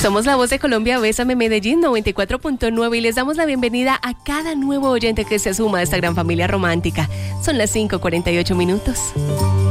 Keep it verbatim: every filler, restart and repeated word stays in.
Somos la voz de Colombia, Bésame Medellín noventa y cuatro punto nueve y les damos la bienvenida a cada nuevo oyente que se suma a esta gran familia romántica. Son las cinco cuarenta y ocho minutos.